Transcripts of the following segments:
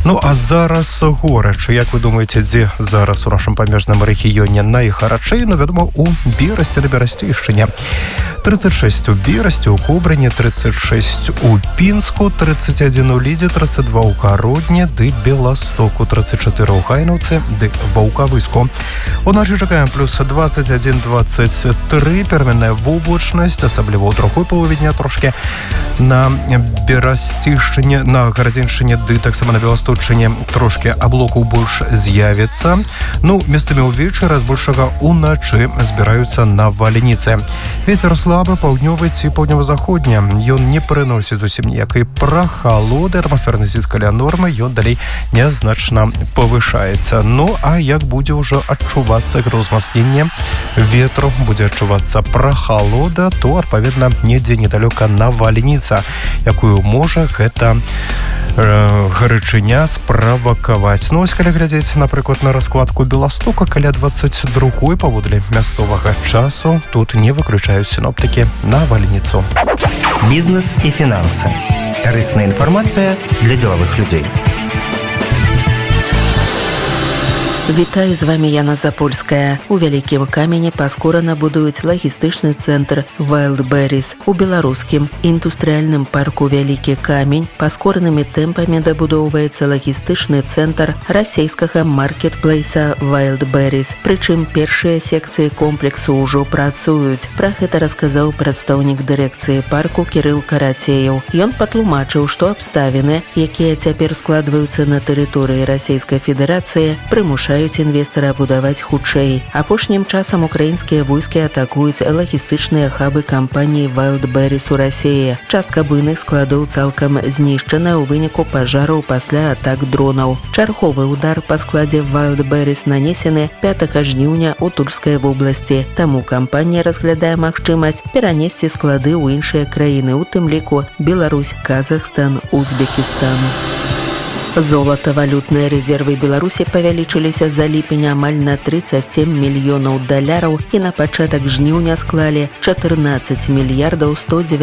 Ну, а зараз горача. Як ви думаєте, де зараз у нашому паміжному регіоні найгарачей? Ну, відомо, у Бересті на Берестейщині. 36 у Бересті, у Кобрині, 36 у Пінску, 31 у Ліді, 32 у Кародні, ди Белостоку, 34 у Хайновці, ди Ваўкавыску. У нас чекаємо плюс 21-23, переменная воблачність, особливо у другой половині дня трошки на Берестейщині, на Гарадзіншчині, ды так само на Белосточчині трошки облокаў больш з'явіцца. Ну, местамі ўвечары збольшага уначы збіраюцца навальніцы. Вецер слабы, паўднёвы ці паўднёва-заходні. Ён не прыносіць зусім ніякай прахалоды, атмасферны ціск каля нормы, ён далей нязначна павышаецца. Ну, а як будзе ўжо адчувацца ўзмацненне ветру, будзе адчувацца прахалода, то, адпаведна, недзе недалёка навальніца, якую можа гэта гарачыня справакаваць. Ну, ось калі глядзець, напрыклад, на раскладку Беластока, каля 22-й паводле мясцовага часу, тут не выключаюць синоптики навальніцу. Бізнес і фінанси. Корисна інформація для ділових людей. Вітаю, з вами Яна Запольская. У Вялікім Камені паскорана будуюць лагістычны цэнтр Wildberries. У беларускім індустрыяльным парку Вялікі Камень паскоранымі тэмпамі дабудоўваецца лагістычны цэнтр расійскага маркетплейса Wildberries. Прычым першыя секцыі комплексу ўжо працуюць. Пра гэта расказаў прадстаўнік дырэкцыі парку Кірыл Карацеяў. Ён патлумачыў, што абставіны, якія цяпер складваюцца на тэрыторыі Расійскай Федэрацыі, прымушаюць інвестара будаваць хутчэй. Апошнім часам украінскія войскі атакуюць лагістычныя хабы кампаніі Wildberries у Расіі. Частка буйных складоў цалкам знішчана ў выніку пажараў пасля атак дронаў. Чарговы удар па складзе Wildberries нанесены 5 жніўня ў Тульскай вобласці. Таму кампанія разглядае магчымасць перанесці склады ў іншыя краіны, у тым ліку Беларусь, Казахстан, Узбекістан. Золата-валютныя рэзервы Беларусі павялічыліся за ліпень амаль на 37 мільёнаў даляраў і на пачатак жніўня склалі 14 мільярдаў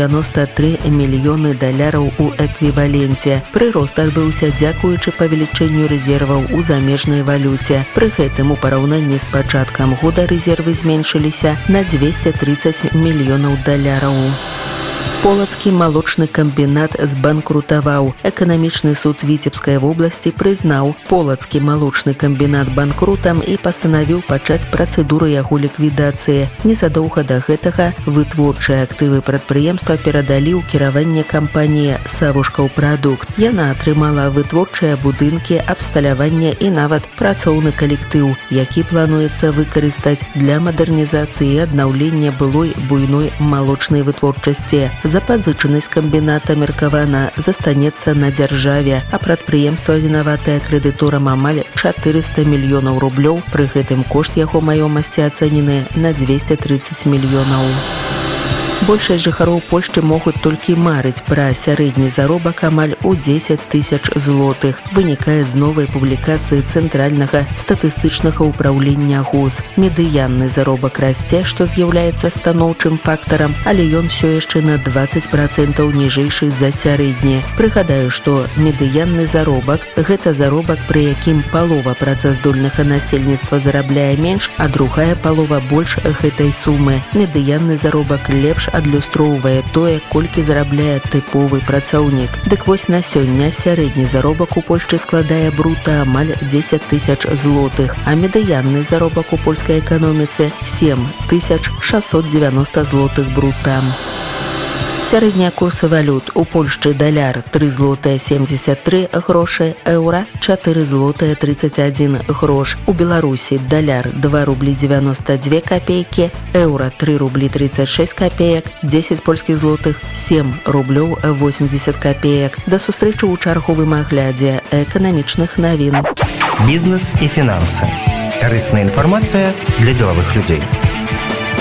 193 мільёны даляраў у эквіваленце. Прырост адбыўся дзякуючы павелічэнню рэзерваў у замежнай валюце. Пры гэтым у параўнанні з пачаткам года рэзервы зменшыліся на 230 мільёнаў даляраў. Полацкі малочны камбінат збанкрутаваў. Эканамічны суд Віцебскай вобласці прызнаў Полацкі малочны камбінат банкрутам і пастанавіў пачаць працэдуру яго ліквідацыі. Незадоўга да гэтага вытворчыя актывы прадпрыемства перадалі ў кіраванне кампаніі «Савушкаў прадукт». Яна атрымала вытворчыя будынкі, абсталяванне і нават працоўны калектыў, які плануецца выкарыстаць для мадэрнізацыі і аднаўлення былой буйной малочнай вытворчасці. Запазычанасць камбіната меркавана застанецца на дзяржаве, а прадпрыемства вінаватае крэдыторам амаль 400 мільёнаў рублёў, пры гэтым кошт яго маёмасці ацэнены на 230 мільёнаў. Большасць жыхароў Польшчы могуць толькі марыць пра сярэдні заробак амаль у 10 тысяч злотых. Вынікае з новай публікацыі Цэнтральнага статыстычнага ўпраўлення ГУС. Медыянны заробак расце, што з'яўляецца станоўчым фактарам, але ён усё яшчэ на 20% ніжэйшы за сярэдні. Прыгадаю, што медыянны заробак – гэта заробак, пры якім палова працаздольнага насельніцтва зарабляе менш, а другая палова больш гэтай сумы. Медыянны заробак лепш адлюстроўвае тое, колькі зарабляе тыповы працаўнік. Дык вось на сёння сярэдні заробак у Польшчы складае брута амаль 10 тысяч злотых, а медыянны заробак у польскай эканоміцы 7690 злотых брута. Сярэднія курсы валют. У Польшчы даляр 3 злотыя 73 грошы, еўра 4 злотыя 31 грош. У Беларусі даляр 2 рублі 92 копейкі, еўра 3 рублі 36 копеек, 10 польскіх злотых 7 рублёў 80 копеек. Да сустрэчы ў чарговым аглядзе эканамічных навін. Бізнес і фінанси. Корисна інформація для ділових людей.